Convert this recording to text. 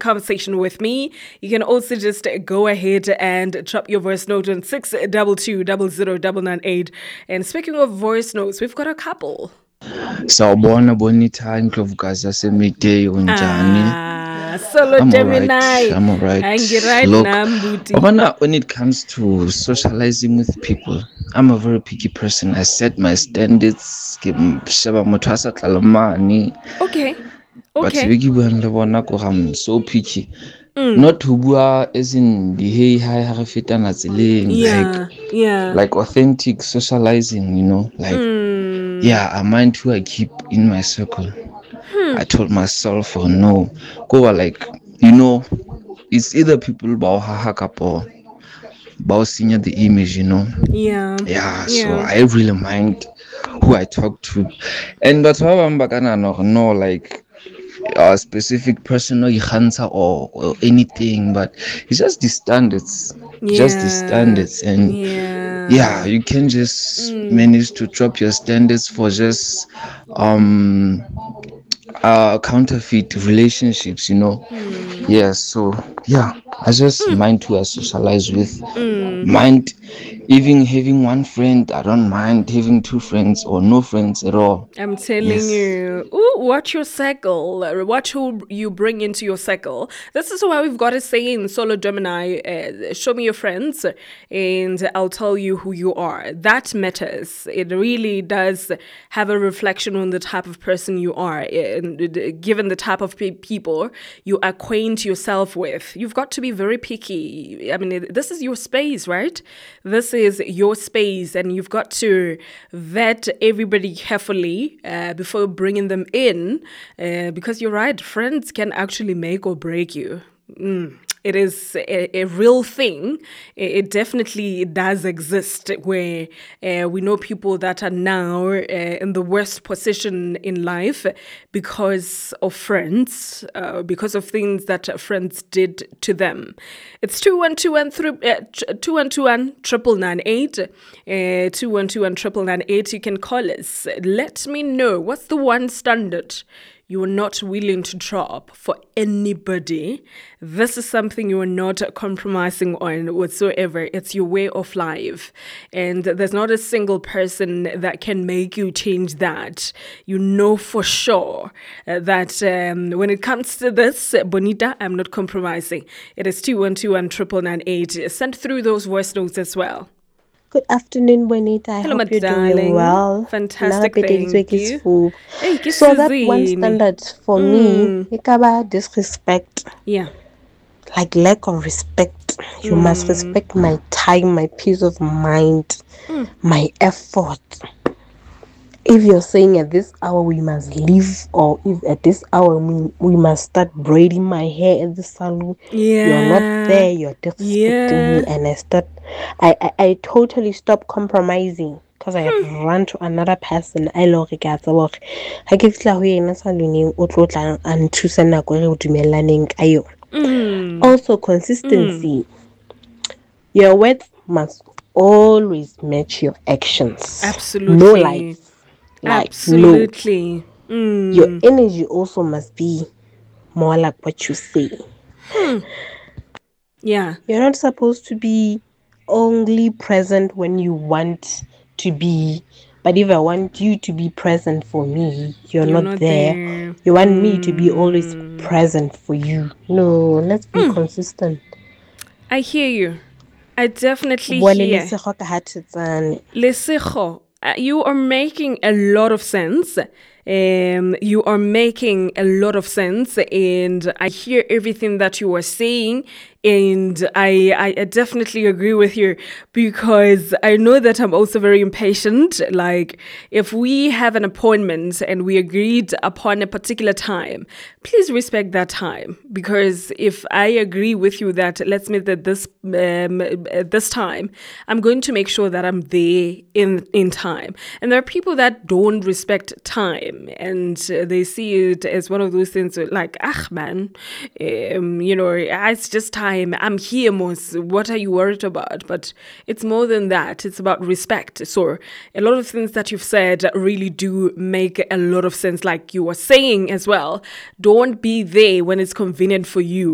conversation with me, you can also just go ahead and drop your voice note on 622 And speaking of voice notes, we've got a couple. Sawubona Bonita Ndlovukazi yasemidday unjani? Solo Gemini. I'm alright. Right Look, Nambuti. when it comes to socializing with people, I'm a very picky person. I set my standards. Okay. But I'm so picky. Not to bua as in the hey hi harafetana tseleng. Like authentic socializing, Yeah, I mind who I keep in my circle. I told myself, oh no, go like, it's either people bao hahakap or bao senior the image, Yeah, so I really mind who I talk to. And that's why I'm no like a specific person or anything, but it's just the standards. Just the standards. And you can just manage to drop your standards for just counterfeit relationships, I just mind who I socialize with. Mind even having one friend. I don't mind having two friends or no friends at all. I'm telling you. Watch your circle. Watch who you bring into your circle. This is why we've got a saying, Solo Gemini, show me your friends and I'll tell you who you are. That matters. It really does have a reflection on the type of person you are. And given the type of people you acquaint yourself with, you've got to be very picky. I mean, this is your space, right? This is your space, and you've got to vet everybody carefully before bringing them in, because you're right, friends can actually make or break you. It is a real thing. It definitely does exist, where we know people that are now in the worst position in life because of friends, because of things that friends did to them. It's 212-998, 212-998. You can call us. Let me know, what's the one standard you are not willing to drop for anybody? This is something you are not compromising on whatsoever. It's your way of life. And there's not a single person that can make you change that. You know for sure that when it comes to this, Bonita, I'm not compromising. It is 212-998. Send through those voice notes as well. Good afternoon, Bonita. I Hello, hope you're darling. doing well. Fantastic, thank you. Hey, so that one standard for me, ikaba disrespect. Yeah. Like lack of respect. You must respect my time, my peace of mind, my effort. If you're saying at this hour we must leave, or if at this hour we must start braiding my hair at the salon, you're not there, you're disrespecting me, and I totally stop compromising, because I have run to another person. I love it. Also, consistency. Your words must always match your actions. Absolutely. No lies. Absolutely. No. Your energy also must be more like what you say. Yeah. You're not supposed to be only present when you want to be. But if I want you to be present for me, you're not there. You want me to be always present for you. No, let's be consistent. I hear you. I definitely hear. Lesego, you are making a lot of sense. You are making a lot of sense, and I hear everything that you are saying, and I definitely agree with you, because I know that I'm also very impatient. Like, if we have an appointment and we agreed upon a particular time, please respect that time, because if I agree with you that let's meet at this time, I'm going to make sure that I'm there in time. And there are people that don't respect time, and they see it as one of those things like, man, it's just time. I'm here, Mos. What are you worried about? But it's more than that. It's about respect. So a lot of things that you've said really do make a lot of sense. Like you were saying as well, don't be there when it's convenient for you.